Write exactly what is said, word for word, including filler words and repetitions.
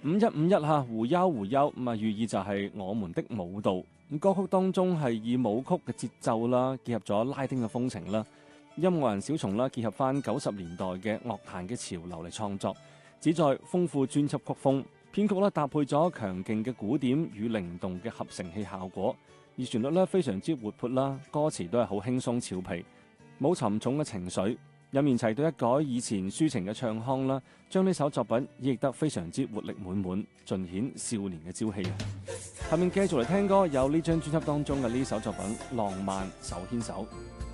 五一五一嚇，胡憂胡憂咁啊，寓意就係我們的舞蹈。咁歌曲當中係以舞曲嘅節奏啦，結合咗拉丁嘅風情啦，音樂人小松啦，結合翻九十年代嘅樂壇嘅潮流嚟創作，旨在豐富專輯曲風。編曲咧搭配咗強勁嘅鼓點與靈動嘅合成器效果，而旋律咧非常之活潑啦，歌詞都係好輕鬆俏皮，冇沉重嘅情緒。任賢齊對一改以前抒情嘅唱腔啦，將呢首作品演繹得非常之活力滿滿，盡顯少年嘅朝氣啊！下面繼續嚟聽歌，有呢張專輯當中嘅呢首作品《浪漫手牽手》。